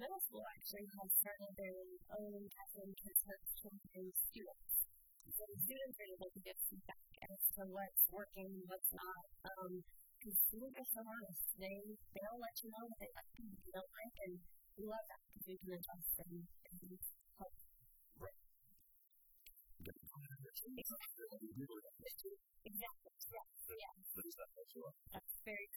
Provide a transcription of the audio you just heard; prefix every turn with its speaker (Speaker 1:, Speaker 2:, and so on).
Speaker 1: middle school actually has started their own Catholic Kids Children's students. So the students are able to get feedback as to what's working and what's not. Because students are so honest. They'll let you know what they like and what they don't like, and we love that because we can adjust and help.
Speaker 2: Right.
Speaker 1: Exactly. Yes.
Speaker 2: What is that also?
Speaker 1: That's very